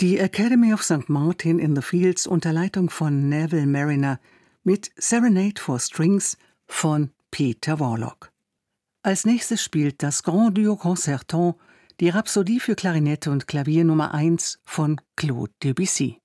Die Academy of St. Martin in the Fields unter Leitung von Neville Marriner mit Serenade for Strings von Peter Warlock. Als nächstes spielt das Grand Duo Concertant die Rhapsodie für Klarinette und Klavier Nummer 1 von Claude Debussy.